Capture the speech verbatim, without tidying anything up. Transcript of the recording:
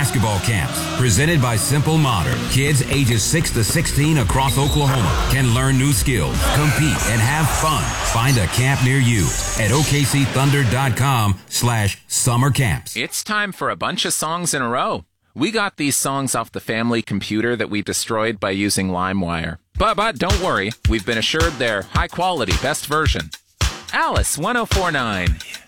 Basketball camps presented by Simple Modern. Kids ages six to sixteen across Oklahoma can learn new skills, compete, and have fun. Find a camp near you at O K C Thunder dot com slash summer camps. It's time for a bunch of songs in a row. We got these songs off the family computer that we destroyed by using LimeWire. But, but don't worry, we've been assured they're high quality, best version. Alice, one oh four point nine.